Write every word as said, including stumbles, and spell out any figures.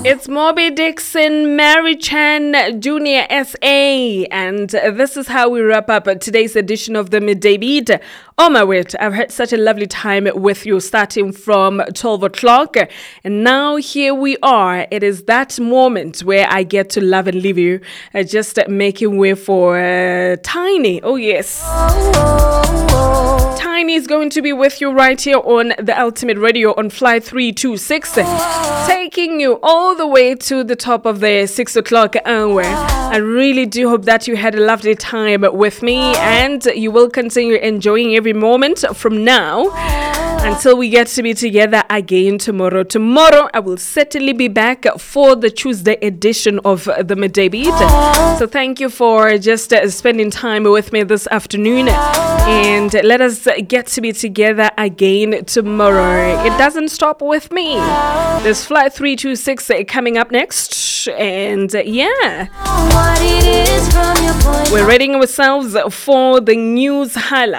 It's Moby Dixon, Mary Chan, Junior S A, and this is how we wrap up today's edition of the Midday Beat. Oh my word, I've had such a lovely time with you starting from twelve o'clock, and now here we are. It is that moment where I get to love and leave you, uh, just making way for uh, Tiny. Oh yes. Tiny is going to be with you right here on the Ultimate Radio on Fly three two six, taking you all the way to the top of the six o'clock hour. I really do hope that you had a lovely time with me, and you will continue enjoying every moment from now until we get to be together again tomorrow. Tomorrow, I will certainly be back for the Tuesday edition of the Midday Beat. So thank you for just uh, spending time with me this afternoon, and let us get to be together again tomorrow. It doesn't stop with me. There's Flight three two six coming up next, and uh, yeah, we're readying ourselves for the news highlights.